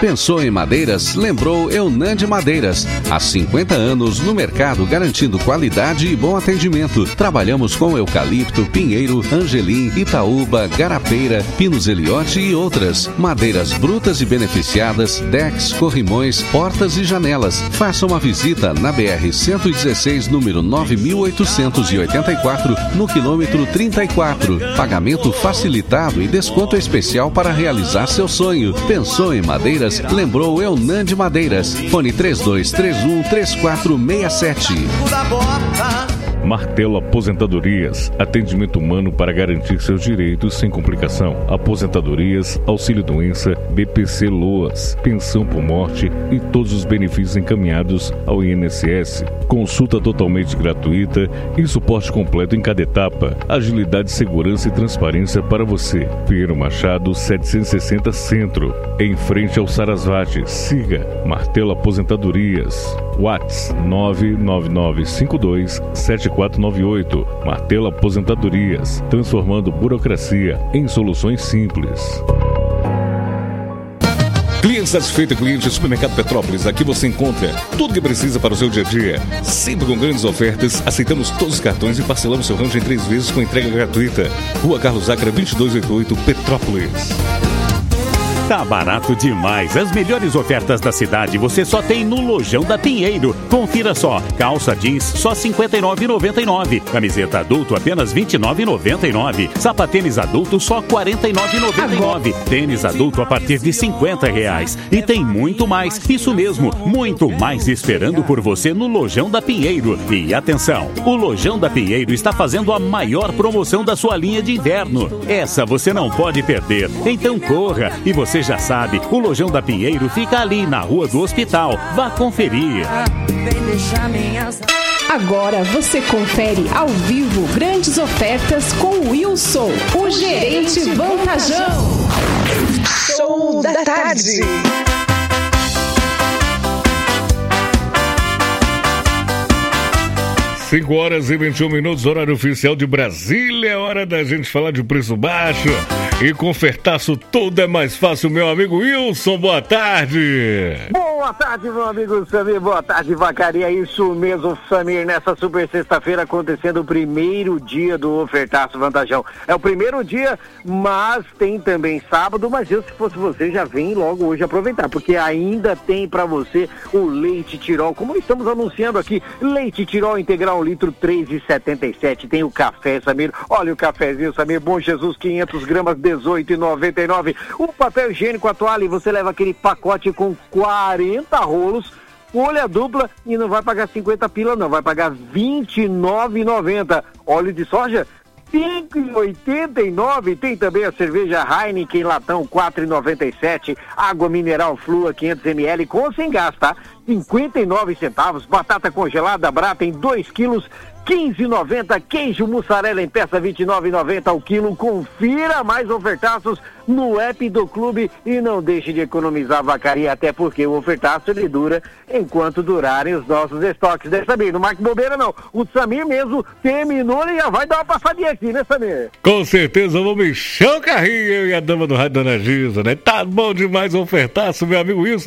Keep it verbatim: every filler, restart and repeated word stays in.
Pensou em madeiras? Lembrou Eunand Madeiras. Há cinquenta anos no mercado, garantindo qualidade e bom atendimento. Trabalhamos com eucalipto, pinheiro, angelim, itaúba, garapeira, pinos eliote e outras. Madeiras brutas e beneficiadas, decks, corrimões, portas e janelas. Faça uma visita na B R cento e dezesseis, número nove mil oitocentos e oitenta e quatro, no quilômetro trinta e quatro. Pagamento facilitado e desconto especial para realizar seu sonho. Pensou em madeiras? Lembrou Eunand Madeiras. Fone três dois três um, três quatro seis sete. Martelo Aposentadorias, atendimento humano para garantir seus direitos sem complicação. Aposentadorias, auxílio-doença, B P C Loas, pensão por morte e todos os benefícios encaminhados ao I N S S. Consulta totalmente gratuita e suporte completo em cada etapa. Agilidade, segurança e transparência para você. Pinheiro Machado, setecentos e sessenta Centro, em frente ao Sarasvati. Siga Martelo Aposentadorias. WhatsApp nove nove nove cinco dois sete quatro nove oito. Martelo Aposentadorias, transformando burocracia em soluções simples. Cliente satisfeito, cliente Supermercado Petrópolis. Aqui você encontra tudo o que precisa para o seu dia a dia. Sempre com grandes ofertas, aceitamos todos os cartões e parcelamos seu rancho em três vezes com entrega gratuita. Rua Carlos Acra, vinte e dois oitenta e oito, Petrópolis. Tá barato demais. As melhores ofertas da cidade você só tem no Lojão da Pinheiro. Confira só. Calça jeans só cinquenta e nove reais e noventa e nove centavos. Camiseta adulto apenas vinte e nove reais e noventa e nove centavos. Sapatênis adulto só quarenta e nove reais e noventa e nove centavos. Tênis adulto a partir de cinquenta reais. E tem muito mais. Isso mesmo, muito mais esperando por você no Lojão da Pinheiro. E atenção, o Lojão da Pinheiro está fazendo a maior promoção da sua linha de inverno. Essa você não pode perder. Então corra. E você Você já sabe, o Lojão da Pinheiro fica ali na Rua do Hospital. Vá conferir. Agora você confere ao vivo grandes ofertas com o Wilson, o gerente vantajão. Show da tarde. cinco horas e vinte e um minutos, horário oficial de Brasília. É hora da gente falar de preço baixo. E com ofertaço tudo é mais fácil, meu amigo Wilson. Boa tarde. Boa tarde, meu amigo Samir. Boa tarde, Vacaria. Isso mesmo, Samir. Nessa super sexta-feira acontecendo o primeiro dia do ofertaço vantajão. É o primeiro dia, mas tem também sábado. Mas eu, se fosse você, já vem logo hoje aproveitar, porque ainda tem pra você o leite Tirol. Como estamos anunciando aqui, leite Tirol integral um litro, três reais e setenta e sete. Tem o café, Samir. Olha o cafezinho, Samir. Bom Jesus, quinhentas gramas, dezoito reais e noventa e nove centavos. O papel higiênico, a toalha, e você leva aquele pacote com quarenta rolos, folha dupla, e não vai pagar cinquenta pila, não. Vai pagar vinte e nove reais e noventa centavos. Óleo de soja, cinco reais e oitenta e nove centavos. Tem também a cerveja Heineken latão, quatro reais e noventa e sete centavos. Água mineral Flua, quinhentos mililitros, com ou sem gás, tá? cinquenta e nove centavos. Batata congelada Brata em dois quilos, quinze reais e noventa centavos. Queijo mussarela em peça, vinte e nove reais e noventa centavos ao quilo. Confira mais ofertaços no app do clube e não deixe de economizar, Vacaria, até porque o ofertaço ele dura enquanto durarem os nossos estoques, né, Samir? Não marque bobeira, não. O Samir mesmo terminou e já vai dar uma passadinha aqui, né, Samir? Com certeza, vamos encher o carrinho, eu e a dama do rádio, Dona Giza, né? Tá bom demais o ofertaço, meu amigo Wilson.